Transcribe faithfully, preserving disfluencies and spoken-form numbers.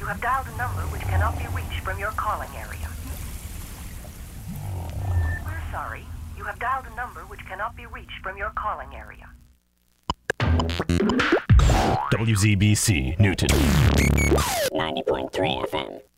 You have dialed a number which cannot be reached from your calling area. We're sorry. You have dialed a number which cannot be reached from your calling area. W Z B C Newton. ninety point three F M.